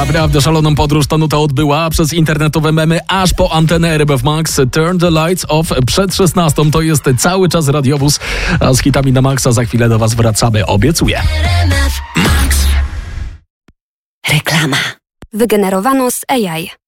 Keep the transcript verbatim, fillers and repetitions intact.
Naprawdę szaloną podróż ta nuta odbyła przez internetowe memy aż po antenę R M F Max. Turn the lights off przed szesnastą. To jest cały czas radiowóz, a z hitami na maksa za chwilę do was wracamy, obiecuję. Reklama. Wygenerowano z A I.